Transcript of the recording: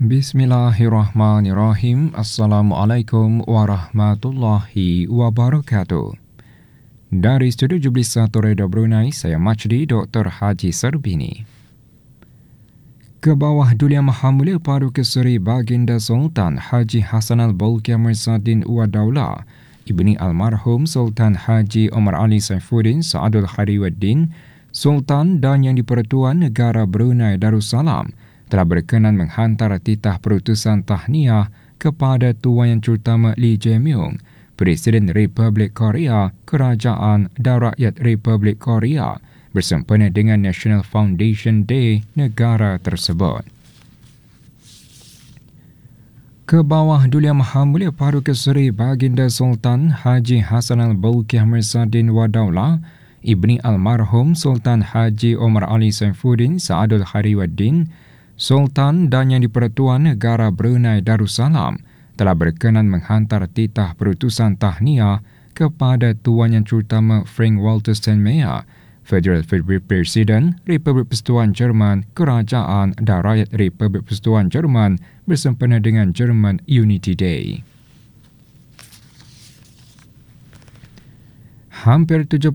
Bismillahirrahmanirrahim. Assalamualaikum warahmatullahi wabarakatuh. Dari Studio Jublis 1 Radio Brunei, saya Majdi Dr. Haji Serbini. Kebawah Duli Yang Maha Mulia Paduka Seri Baginda Sultan Haji Hassan Al-Bolkiah Mirzaddin Uwadaula, Ibni Almarhum Sultan Haji Omar Ali Saifuddin Saadul Khairuddin, Sultan dan Yang di-Pertuan Negara Brunei Darussalam telah berkenan menghantar titah perutusan tahniah kepada Tuan Yang Terutama Lee Jae-myung, Presiden Republik Korea, Kerajaan dan Rakyat Republik Korea bersempena dengan National Foundation Day negara tersebut. Kebawah Duli Yang Maha Mulia Paduka Seri Baginda Sultan Haji Hassan Al-Bolkiah Mirzaddin Uwadaula, Ibni Almarhum Sultan Haji Omar Ali Saifuddin Saadul Khairuddin, Sultan dan Yang di-Pertuan Negara Brunei Darussalam telah berkenan menghantar titah perutusan tahniah kepada Tuan Yang Terutama Frank Walter Steinmeier, Federal Presiden Republik Persekutuan Jerman, Kerajaan dan Rakyat Republik Persekutuan Jerman bersempena dengan German Unity Day. Hampir 70